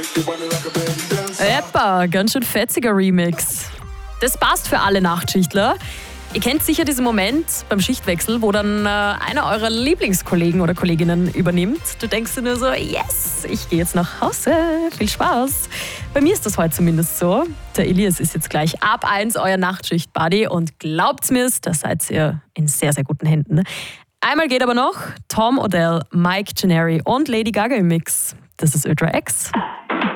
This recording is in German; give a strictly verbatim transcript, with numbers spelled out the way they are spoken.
Eppa, ganz schön fetziger Remix. Das passt für alle Nachtschichtler. Ihr kennt sicher diesen Moment beim Schichtwechsel, wo dann äh, einer eurer Lieblingskollegen oder Kolleginnen übernimmt. Du denkst dir nur so, yes, ich gehe jetzt nach Hause, viel Spaß. Bei mir ist das heute zumindest so. Der Elias ist jetzt gleich ab eins euer Nachtschicht-Buddy und glaubt's mir, da seid ihr in sehr, sehr guten Händen. Einmal geht aber noch Tom Odell, Mike Gennari und Lady Gaga im Mix. Das ist Ultra X.